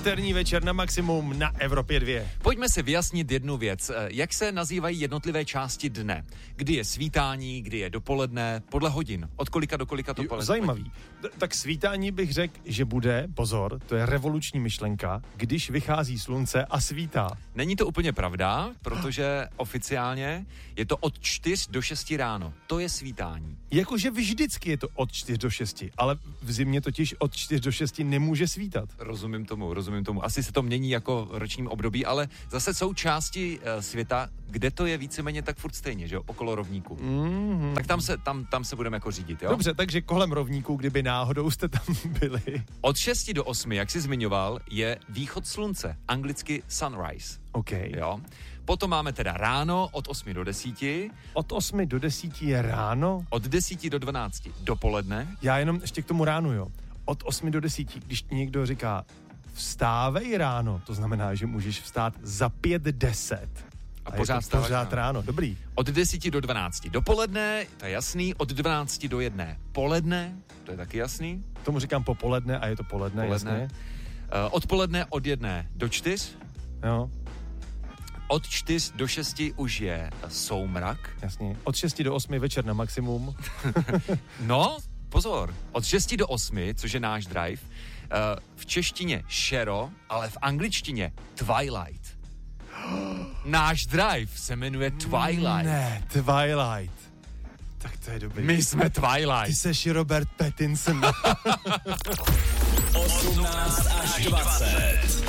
úterní večer na maximum na Evropě 2. Pojďme si vyjasnit jednu věc. Jak se nazývají jednotlivé části dne? Kdy je svítání, kdy je dopoledne, podle hodin. Od kolika do kolika to poledne? Zajímavý. Tak svítání bych řekl, že bude, pozor, to je revoluční myšlenka, když vychází slunce a svítá. Není to úplně pravda, protože oficiálně je to od 4 do 6 ráno. To je svítání. Jakože vždycky je to od 4 do 6, ale v zimě totiž od 4 do 6 nemůže svítat. Rozumím tomu. Asi se to mění jako ročním období, ale zase jsou části světa, kde to je víceméně tak furt stejně, že jo, okolo rovníku. Mm-hmm. Tak tam se budeme jako řídit, jo? Dobře, takže kolem rovníku, kdyby náhodou jste tam byli. Od 6 do 8, jak jsi zmiňoval, je východ slunce, anglicky sunrise. OK. Jo. Potom máme teda ráno od 8 do 10. Od 8 do 10 je ráno? Od 10 do 12 dopoledne. Já jenom ještě k tomu ránu, jo. Od 8 do 10, když někdo říká vstávej ráno, to znamená, že můžeš vstát za 5:10. A pořád ráno. Dobrý. Od 10 do 12 dopoledne, to je jasný. Od 12 do 1 poledne, to je taky jasný. Tomu říkám popoledne a je to poledne. Jasně. Odpoledne od 1 do 4. Jo. Od 4 do 6 už je soumrak. Jasně. Od 6 do 8 večer na maximum. No, pozor. Od 6 do 8, což je náš drive, v češtině šero, ale v angličtině twilight. Náš drive se jmenuje Twilight. Ne, Twilight. Tak to je dobrý. My jsme Twilight. Ty seš Robert Pattinson. 18 až 20.